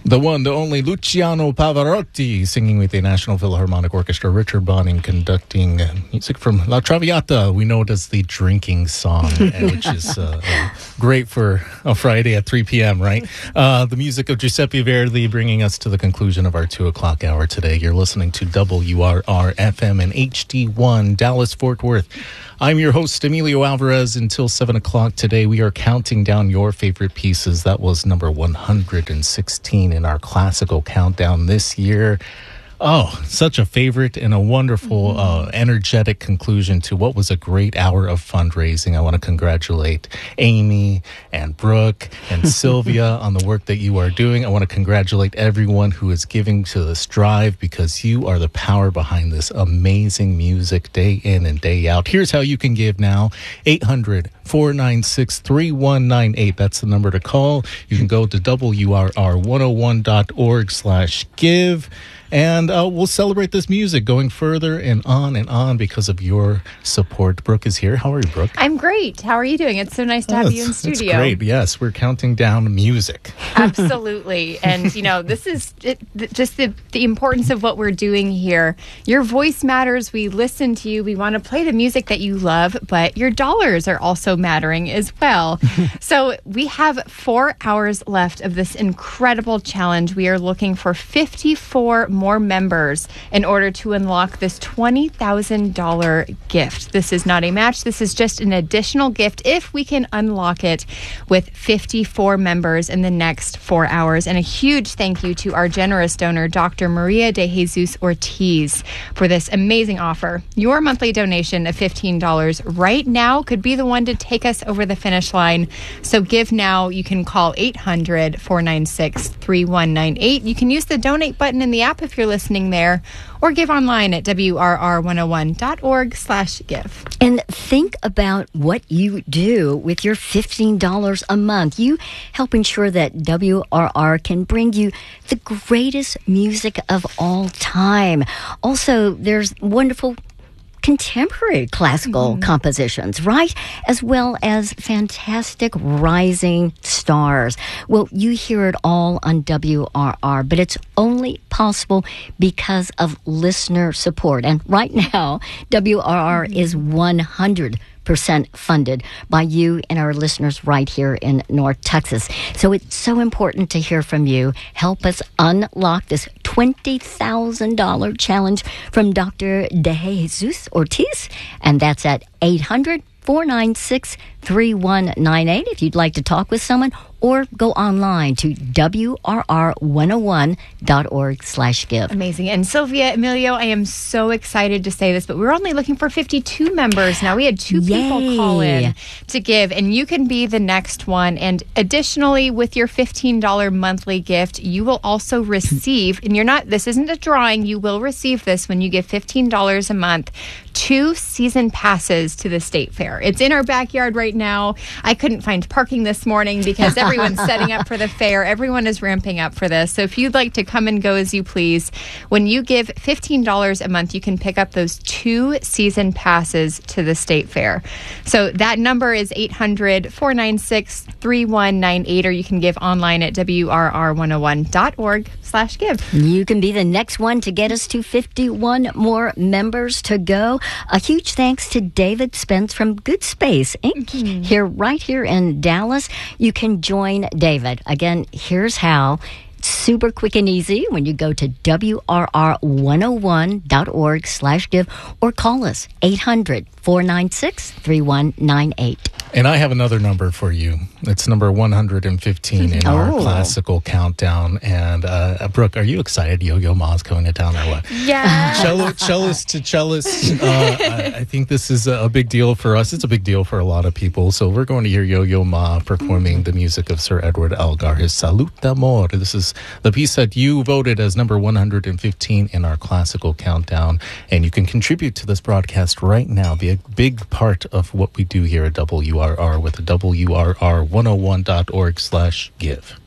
The one, the only Luciano Pavarotti singing with the National Philharmonic Orchestra. Richard Bonning conducting music from La Traviata. We know it as the drinking song, which is great for a Friday at 3 p.m., right? The music of Giuseppe Verdi bringing us to the conclusion of our 2 o'clock hour today. You're listening to WRR-FM and HD1 Dallas-Fort Worth. I'm your host, Emilio Alvarez. Until 7 o'clock today, we are counting down your favorite pieces. That was number 116 in our classical countdown this year. Oh, such a favorite and a wonderful, energetic conclusion to what was a great hour of fundraising. I want to congratulate Amy and Brooke and Sylvia on the work that you are doing. I want to congratulate everyone who is giving to this drive because you are the power behind this amazing music day in and day out. Here's how you can give now. 800-496-3198. That's the number to call. You can go to WRR101.org/give. And we'll celebrate this music going further and on because of your support. Brooke is here. How are you, Brooke? I'm great. How are you doing? It's so nice to have you in studio. It's great. Yes, we're counting down music. Absolutely. And, you know, this is just the importance of what we're doing here. Your voice matters. We listen to you. We want to play the music that you love, but your dollars are also mattering as well. So we have 4 hours left of this incredible challenge. We are looking for 54 more members in order to unlock this $20,000 gift. This is not a match. This is just an additional gift if we can unlock it with 54 members in the next 4 hours. And a huge thank you to our generous donor, Dr. Maria de Jesus Ortiz, for this amazing offer. Your monthly donation of $15 right now could be the one to take us over the finish line. So give now. You can call 800-496-3198. You can use the donate button in the app if you're listening there, or give online at WRR101.org/give. And think about what you do with your $15 a month. You help ensure that WRR can bring you the greatest music of all time. Also, there's wonderful contemporary classical compositions, right? As well as fantastic rising stars. Well, you hear it all on WRR, but it's only possible because of listener support. And right now, WRR is 100% funded by you and our listeners right here in North Texas. So it's so important to hear from you. Help us unlock this $20,000 challenge from Dr. De Jesus Ortiz, and that's at 800-496-3198 if you'd like to talk with someone, or go online to WRR101.org/give. Amazing. And Sylvia, Emilio, I am so excited to say this, but we're only looking for 52 members now. We had 2 people call in to give, and you can be the next one. And additionally, with your $15 monthly gift, you will also receive, and this isn't a drawing, you will receive this when you give $15 a month, 2 season passes to the State Fair. It's in our backyard right now. I couldn't find parking this morning because everyone's setting up for the fair. Everyone is ramping up for this. So if you'd like to come and go as you please, when you give $15 a month, you can pick up those 2 season passes to the State Fair. So that number is 800-496-3198, or you can give online at WRR101.org/give. You can be the next one to get us to 51 more members to go. A huge thanks to David Spence from Good Space Inc. right here in Dallas. You can join David. Again, here's how. Super quick and easy when you go to WRR101.org/give or call us 800-496-3198. And I have another number for you. It's number 115 in our classical countdown. And Brooke, are you excited Yo-Yo Ma's coming to town or what? Yeah. Cellist to cellist. I think this is a big deal for us. It's a big deal for a lot of people. So we're going to hear Yo-Yo Ma performing the music of Sir Edward Elgar, his Salute d'Amore. This is the piece that you voted as number 115 in our classical countdown. And you can contribute to this broadcast right now. Be a big part of what we do here at WRR with the WRR101.org/give.